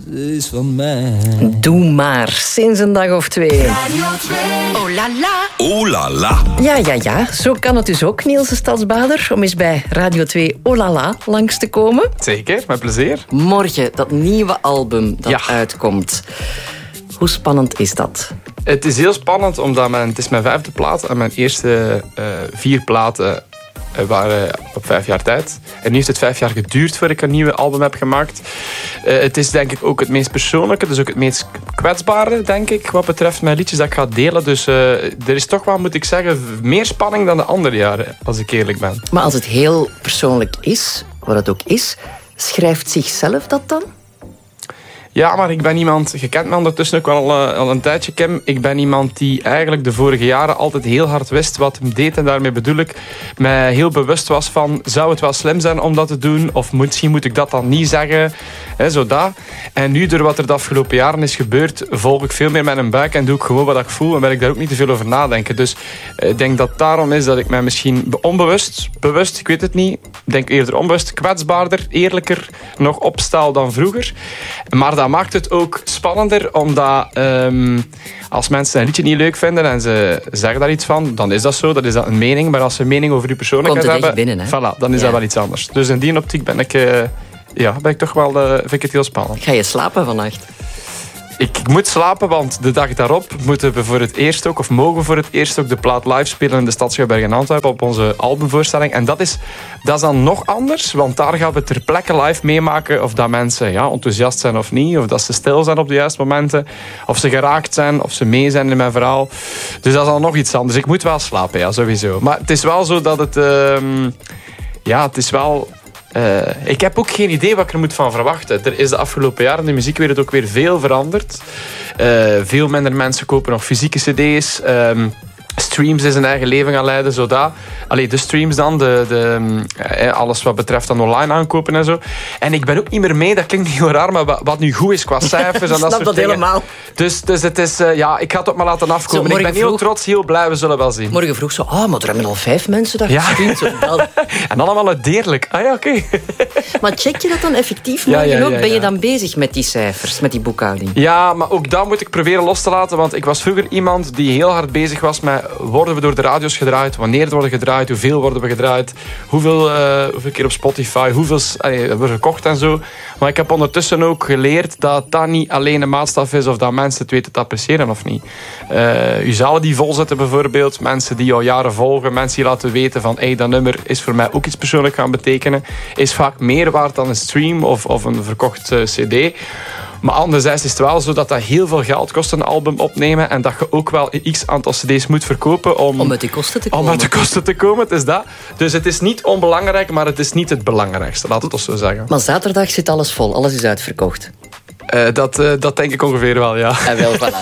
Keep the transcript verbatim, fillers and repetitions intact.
is van mij. Doe maar, sinds een dag of twee. Radio twee. Oh la la. Oh la la. Ja, ja, ja. Zo kan het dus ook, Niels de Stadsbader, om eens bij Radio twee Oh la la langs te komen. Zeker, met plezier. Morgen, dat nieuwe album dat Ja. uitkomt. Hoe spannend is dat? Het is heel spannend, omdat mijn, het is mijn vijfde plaat en mijn eerste uh, vier platen uh, waren op vijf jaar tijd. En nu heeft het vijf jaar geduurd voordat ik een nieuwe album heb gemaakt. Uh, het is denk ik ook het meest persoonlijke, dus ook het meest kwetsbare, denk ik, wat betreft mijn liedjes dat ik ga delen. Dus uh, er is toch wel, moet ik zeggen, meer spanning dan de andere jaren, als ik eerlijk ben. Maar als het heel persoonlijk is, wat het ook is, schrijft zichzelf dat dan? Ja, maar ik ben iemand, je kent me ondertussen ook al, uh, al een tijdje, Kim. Ik ben iemand die eigenlijk de vorige jaren altijd heel hard wist wat hem deed. En daarmee bedoel ik, mij heel bewust was van, zou het wel slim zijn om dat te doen? Of misschien moet ik dat dan niet zeggen? He, zo dat. En nu, door wat er de afgelopen jaren is gebeurd, volg ik veel meer met een buik en doe ik gewoon wat ik voel. En wil ik daar ook niet te veel over nadenken. Dus ik denk dat het daarom is dat ik mij misschien onbewust, bewust, ik weet het niet, ik denk eerder onbewust, kwetsbaarder, eerlijker nog opstel dan vroeger. Maar dat maakt het ook spannender, omdat um, als mensen een liedje niet leuk vinden en ze zeggen daar iets van, dan is dat zo, dat is dat een mening. Maar als ze een mening over je persoonlijkheid Komt het hebben, echt binnen, hè? voilà, dan is Ja. dat wel iets anders. Dus in die optiek ben ik, uh, ja, ben ik toch wel, uh, vind ik het heel spannend. Ga je slapen vannacht? Ik, ik moet slapen, want de dag daarop moeten we voor het eerst ook, of mogen we voor het eerst ook de plaat live spelen in de Stadsschouwburg in Antwerpen op onze albumvoorstelling. En dat is, dat is dan nog anders, want daar gaan we ter plekke live meemaken of dat mensen ja, enthousiast zijn of niet, of dat ze stil zijn op de juiste momenten, of ze geraakt zijn, of ze mee zijn in mijn verhaal. Dus dat is dan nog iets anders. Ik moet wel slapen, ja, sowieso. Maar het is wel zo dat het... Uh, ja, het is wel... Uh, ik heb ook geen idee wat ik er moet van verwachten. Er is de afgelopen jaren in de muziekwereld ook weer veel veranderd. Uh, veel minder mensen kopen nog fysieke cd's. Um, streams is een eigen leven gaan leiden, zodat... Allee, de streams dan, de, de, eh, alles wat betreft dan online aankopen en zo. En ik ben ook niet meer mee, dat klinkt heel raar, maar wat, wat nu goed is qua cijfers en dat Snap soort dat dingen. helemaal. Dus, dus het is... Uh, ja, ik ga het ook maar laten afkomen. Zo, ik ben heel vroeg, trots, heel blij, we zullen wel zien. Morgen vroeg zo, ah, oh, maar er hebben al vijf mensen dat Ja. gestreamd. Zo, dat. En allemaal uit Deerlijk. Ah ja, oké. Okay. Maar check je dat dan effectief Ja, morgen ja, ja, ook? Ben je ja. dan bezig met die cijfers, met die boekhouding? Ja, maar ook dat moet ik proberen los te laten. Want ik was vroeger iemand die heel hard bezig was met... Worden we door de radio's gedraaid? Wanneer het worden gedraaid? Hoeveel worden we gedraaid? Hoeveel, uh, hoeveel keer op Spotify? Hoeveel allee, hebben we gekocht en zo? Maar ik heb ondertussen ook geleerd dat dat niet alleen een maatstaf is of dat mensen het weten te appreciëren of niet. Uh, uw zalen die vol zitten bijvoorbeeld. Mensen die al jaren volgen. Mensen die laten weten van... Hey, dat nummer is voor mij ook iets persoonlijk gaan betekenen. Is vaak meer waard dan een stream of, of een verkocht uh, cd. Maar anderzijds is het wel zo dat dat heel veel geld kost, een album opnemen. En dat je ook wel een x aantal cd's moet verkopen om... Om uit de kosten te komen. Om uit de kosten te komen, het is dat. Dus het is niet onbelangrijk, maar het is niet het belangrijkste. Laat het toch zo zeggen. Maar zaterdag zit alles vol, alles is uitverkocht. Uh, dat, uh, dat denk ik ongeveer wel, ja. En wel, voilà.